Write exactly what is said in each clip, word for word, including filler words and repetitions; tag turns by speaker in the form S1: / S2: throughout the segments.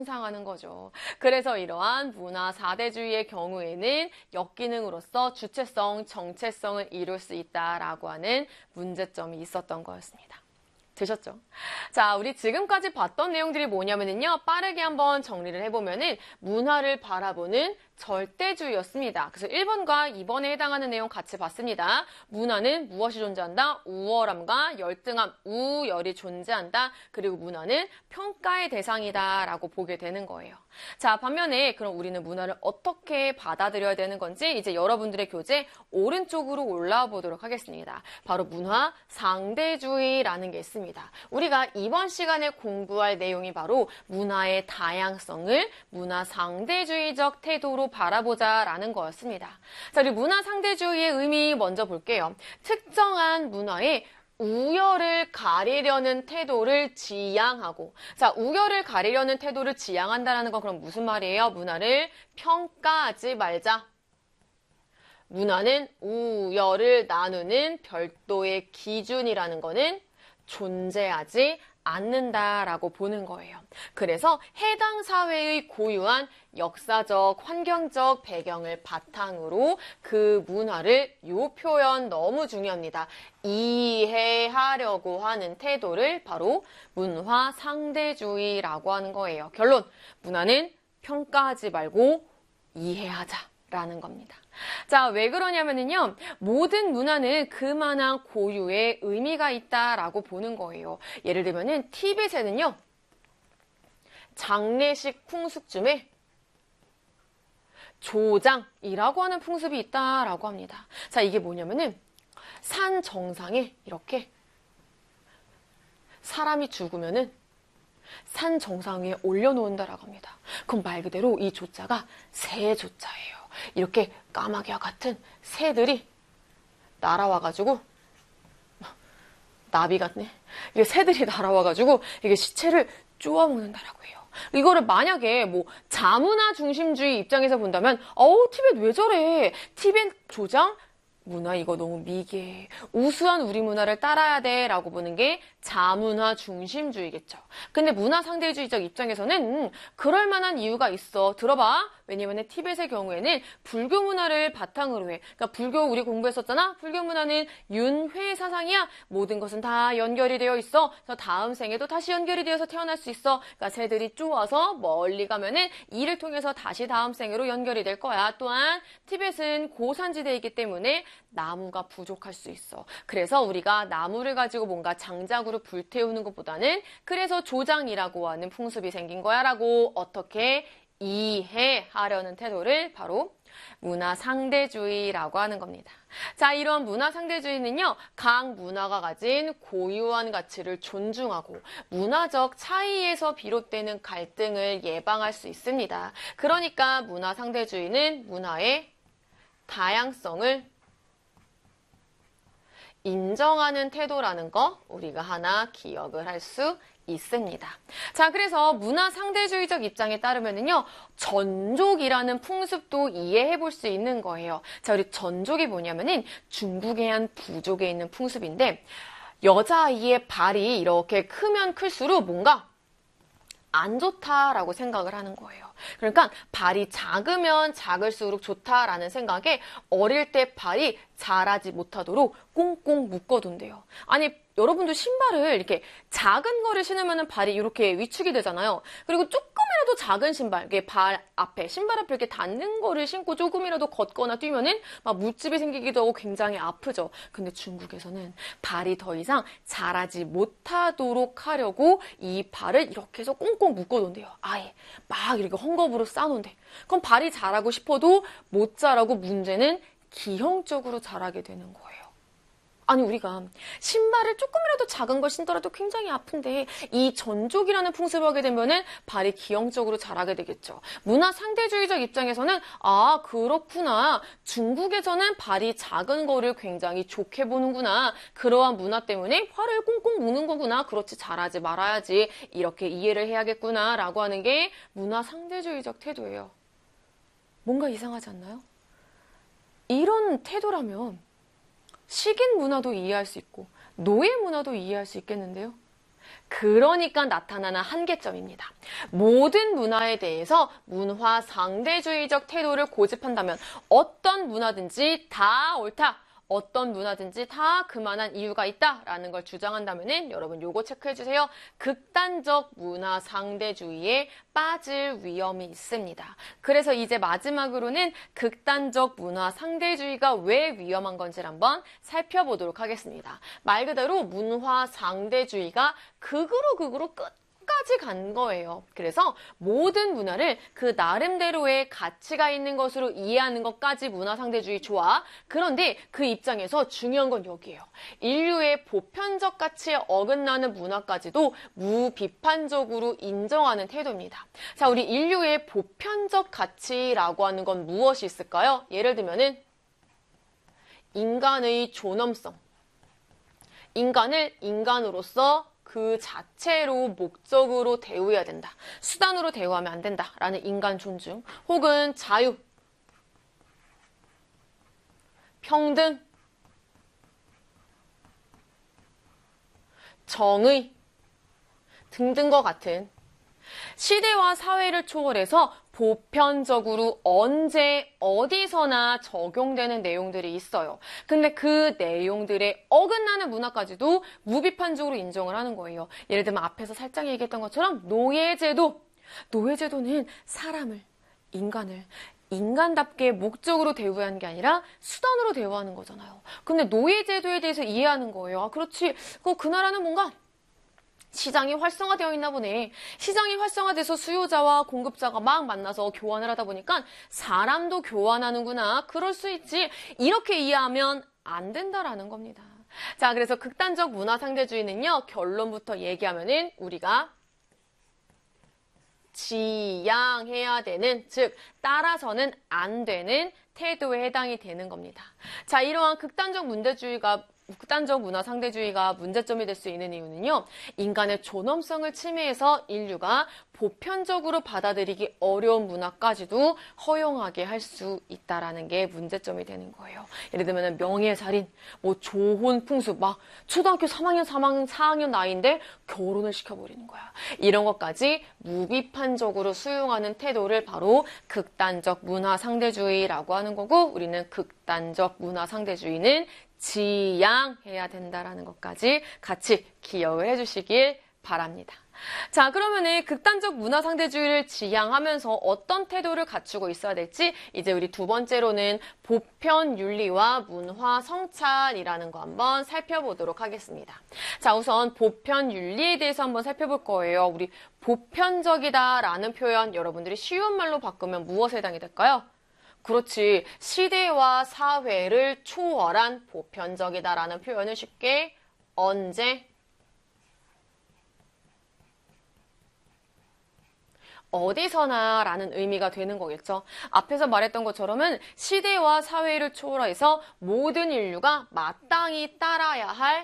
S1: 상하는 거죠. 그래서 이러한 문화 사대주의의 경우에는 역기능으로서 주체성, 정체성을 이룰 수 있다라고 하는 문제점이 있었던 거였습니다. 되셨죠? 자, 우리 지금까지 봤던 내용들이 뭐냐면요. 빠르게 한번 정리를 해보면은 문화를 바라보는 절대주의였습니다. 그래서 일 번과 이 번에 해당하는 내용 같이 봤습니다. 문화는 무엇이 존재한다? 우월함과 열등함, 우열이 존재한다. 그리고 문화는 평가의 대상이다 라고 보게 되는 거예요. 자, 반면에 그럼 우리는 문화를 어떻게 받아들여야 되는 건지 이제 여러분들의 교재 오른쪽으로 올라와 보도록 하겠습니다. 바로 문화 상대주의라는 게 있습니다. 우리가 이번 시간에 공부할 내용이 바로 문화의 다양성을 문화 상대주의적 태도로 바라보자라는 거였습니다. 자, 우리 문화 상대주의의 의미 먼저 볼게요. 특정한 문화의 우열을 가리려는 태도를 지향하고, 자, 우열을 가리려는 태도를 지향한다라는 건 그럼 무슨 말이에요? 문화를 평가하지 말자. 문화는 우열을 나누는 별도의 기준이라는 거는 존재하지 않는다라고 보는 거예요. 그래서 해당 사회의 고유한 역사적, 환경적 배경을 바탕으로 그 문화를, 요 표현 너무 중요합니다. 이해하려고 하는 태도를 바로 문화 상대주의라고 하는 거예요. 결론, 문화는 평가하지 말고 이해하자라는 겁니다. 자, 왜 그러냐면요. 모든 문화는 그만한 고유의 의미가 있다라고 보는 거예요. 예를 들면은 티벳에는요. 장례식 풍습 중에 조장이라고 하는 풍습이 있다라고 합니다. 자, 이게 뭐냐면은 산 정상에 이렇게 사람이 죽으면은 산 정상 위에 올려놓는다라고 합니다. 그럼 말 그대로 이 조자가 새 조자예요. 이렇게 까마귀와 같은 새들이 날아와가지고, 나비 같네. 이게 새들이 날아와가지고 이게 시체를 쪼아먹는다라고 해요. 이거를 만약에 뭐 자문화 중심주의 입장에서 본다면, 어우, 티벳 왜 저래? 티벳 조장? 문화 이거 너무 미개해. 우수한 우리 문화를 따라야 돼 라고 보는 게 자문화 중심주의겠죠. 근데 문화 상대주의적 입장에서는 음, 그럴 만한 이유가 있어. 들어봐. 왜냐면 티벳의 경우에는 불교 문화를 바탕으로 해. 그러니까 불교 우리 공부했었잖아. 불교 문화는 윤회 사상이야. 모든 것은 다 연결이 되어 있어. 그래서 다음 생에도 다시 연결이 되어서 태어날 수 있어. 그러니까 새들이 쪼아서 멀리 가면은 이를 통해서 다시 다음 생으로 연결이 될 거야. 또한 티벳은 고산지대이기 때문에 나무가 부족할 수 있어. 그래서 우리가 나무를 가지고 뭔가 장작으로 불태우는 것보다는 그래서 조장이라고 하는 풍습이 생긴 거야 라고 어떻게 이해하려는 태도를 바로 문화 상대주의라고 하는 겁니다. 자, 이런 문화 상대주의는요, 각 문화가 가진 고유한 가치를 존중하고 문화적 차이에서 비롯되는 갈등을 예방할 수 있습니다. 그러니까 문화 상대주의는 문화의 다양성을 인정하는 태도라는 거 우리가 하나 기억을 할 수 있습니다. 자, 그래서 문화 상대주의적 입장에 따르면은요, 전족이라는 풍습도 이해해 볼 수 있는 거예요. 자, 우리 전족이 뭐냐면은 중국의 한 부족에 있는 풍습인데, 여자아이의 발이 이렇게 크면 클수록 뭔가 안 좋다라고 생각을 하는 거예요. 그러니까 발이 작으면 작을수록 좋다라는 생각에 어릴 때 발이 자라지 못하도록 꽁꽁 묶어둔대요. 아니, 여러분도 신발을 이렇게 작은 거를 신으면 발이 이렇게 위축이 되잖아요. 그리고 조금이라도 작은 신발, 이게 발 앞에, 신발 앞에 이렇게 닿는 거를 신고 조금이라도 걷거나 뛰면은 막 물집이 생기기도 하고 굉장히 아프죠. 근데 중국에서는 발이 더 이상 자라지 못하도록 하려고 이 발을 이렇게 해서 꽁꽁 묶어놓는데요. 아예 막 이렇게 헝겊으로 쌓아놓는데. 그럼 발이 자라고 싶어도 못 자라고 문제는 기형적으로 자라게 되는 거예요. 아니, 우리가 신발을 조금이라도 작은 걸 신더라도 굉장히 아픈데 이 전족이라는 풍습을 하게 되면은 발이 기형적으로 자라게 되겠죠. 문화 상대주의적 입장에서는 아, 그렇구나. 중국에서는 발이 작은 거를 굉장히 좋게 보는구나. 그러한 문화 때문에 발을 꽁꽁 묶는 거구나. 그렇지, 자라지 말아야지. 이렇게 이해를 해야겠구나 라고 하는 게 문화 상대주의적 태도예요. 뭔가 이상하지 않나요? 이런 태도라면 식인 문화도 이해할 수 있고 노예 문화도 이해할 수 있겠는데요. 그러니까 나타나는 한계점입니다. 모든 문화에 대해서 문화 상대주의적 태도를 고집한다면 어떤 문화든지 다 옳다. 어떤 문화든지 다 그만한 이유가 있다라는 걸 주장한다면은 여러분 요거 체크해 주세요. 극단적 문화 상대주의에 빠질 위험이 있습니다. 그래서 이제 마지막으로는 극단적 문화 상대주의가 왜 위험한 건지를 한번 살펴보도록 하겠습니다. 말 그대로 문화 상대주의가 극으로 극으로 끝 까지 간 거예요. 그래서 모든 문화를 그 나름대로의 가치가 있는 것으로 이해하는 것까지 문화상대주의 좋아. 그런데 그 입장에서 중요한 건 여기예요. 인류의 보편적 가치에 어긋나는 문화까지도 무비판적으로 인정하는 태도입니다. 자, 우리 인류의 보편적 가치라고 하는 건 무엇이 있을까요? 예를 들면은 인간의 존엄성. 인간을 인간으로서 그 자체로 목적으로 대우해야 된다. 수단으로 대우하면 안 된다. 라는 인간 존중. 혹은 자유, 평등, 정의 등등과 같은 시대와 사회를 초월해서 보편적으로 언제 어디서나 적용되는 내용들이 있어요. 근데 그 내용들에 어긋나는 문화까지도 무비판적으로 인정을 하는 거예요. 예를 들면 앞에서 살짝 얘기했던 것처럼 노예제도. 노예제도는 사람을, 인간을 인간답게 목적으로 대우하는 게 아니라 수단으로 대우하는 거잖아요. 근데 노예제도에 대해서 이해하는 거예요. 아, 그렇지. 그, 그 나라는 뭔가 시장이 활성화되어 있나 보네. 시장이 활성화돼서 수요자와 공급자가 막 만나서 교환을 하다 보니까 사람도 교환하는구나. 그럴 수 있지. 이렇게 이해하면 안 된다라는 겁니다. 자, 그래서 극단적 문화 상대주의는요. 결론부터 얘기하면은 우리가 지양해야 되는, 즉 따라서는 안 되는 태도에 해당이 되는 겁니다. 자, 이러한 극단적 문제주의가 극단적 문화 상대주의가 문제점이 될 수 있는 이유는요. 인간의 존엄성을 침해해서 인류가 보편적으로 받아들이기 어려운 문화까지도 허용하게 할 수 있다라는 게 문제점이 되는 거예요. 예를 들면 명예살인, 뭐 조혼 풍습, 막 초등학교 삼 학년, 사 학년 나이인데 결혼을 시켜버리는 거야. 이런 것까지 무비판적으로 수용하는 태도를 바로 극단적 문화 상대주의라고 하는 거고, 우리는 극단적 문화 상대주의는 지양해야 된다라는 것까지 같이 기억을 해주시길 바랍니다. 자, 그러면은 극단적 문화 상대주의를 지향하면서 어떤 태도를 갖추고 있어야 될지 이제 우리 두 번째로는 보편 윤리와 문화 성찰이라는 거 한번 살펴보도록 하겠습니다. 자, 우선 보편 윤리에 대해서 한번 살펴볼 거예요. 우리 보편적이다라는 표현 여러분들이 쉬운 말로 바꾸면 무엇에 해당이 될까요? 그렇지. 시대와 사회를 초월한 보편적이다라는 표현을 쉽게 언제, 어디서나 라는 의미가 되는 거겠죠. 앞에서 말했던 것처럼은 시대와 사회를 초월해서 모든 인류가 마땅히 따라야 할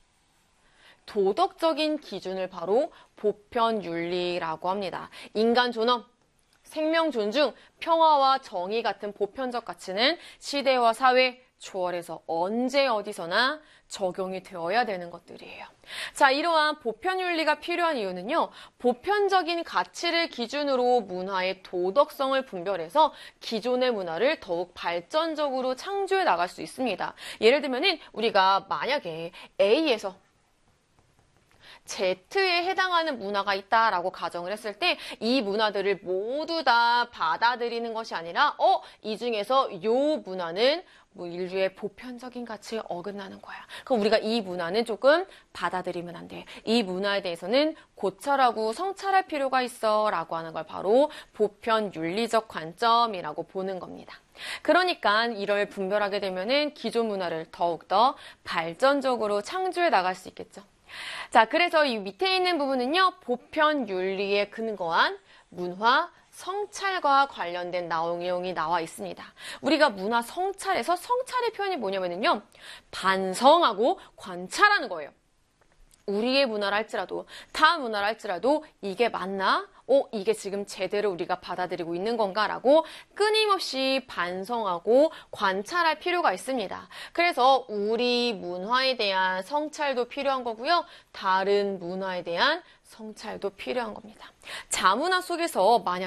S1: 도덕적인 기준을 바로 보편윤리라고 합니다. 인간 존엄, 생명 존중, 평화와 정의 같은 보편적 가치는 시대와 사회 초월해서 언제 어디서나 적용이 되어야 되는 것들이에요. 자, 이러한 보편윤리가 필요한 이유는요. 보편적인 가치를 기준으로 문화의 도덕성을 분별해서 기존의 문화를 더욱 발전적으로 창조해 나갈 수 있습니다. 예를 들면은 우리가 만약에 A에서 Z에 해당하는 문화가 있다라고 가정을 했을 때 이 문화들을 모두 다 받아들이는 것이 아니라 어, 이 중에서 이 문화는 뭐 인류의 보편적인 가치에 어긋나는 거야. 그럼 우리가 이 문화는 조금 받아들이면 안 돼. 이 문화에 대해서는 고찰하고 성찰할 필요가 있어 라고 하는 걸 바로 보편 윤리적 관점이라고 보는 겁니다. 그러니까 이를 분별하게 되면은 기존 문화를 더욱더 발전적으로 창조해 나갈 수 있겠죠. 자, 그래서 이 밑에 있는 부분은요, 보편 윤리에 근거한 문화 성찰과 관련된 내용이 나와 있습니다. 우리가 문화 성찰에서 성찰의 표현이 뭐냐면요, 반성하고 관찰하는 거예요. 우리의 문화를 할지라도, 타 문화를 할지라도 이게 맞나? 어, 이게 지금 제대로 우리가 받아들이고 있는 건가라고 끊임없이 반성하고 관찰할 필요가 있습니다. 그래서 우리 문화에 대한 성찰도 필요한 거고요. 다른 문화에 대한 성찰도 필요한 겁니다. 자문화 속에서 만약